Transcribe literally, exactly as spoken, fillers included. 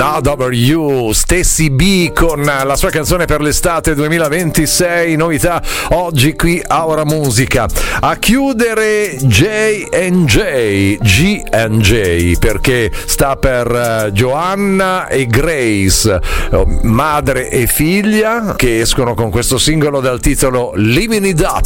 Another You, Stacy B con la sua canzone per l'estate duemilaventisei, novità oggi qui a Ora Musica. A chiudere J and J, G and J, perché sta per Joanna e Grace, madre e figlia, che escono con questo singolo dal titolo Living It Up.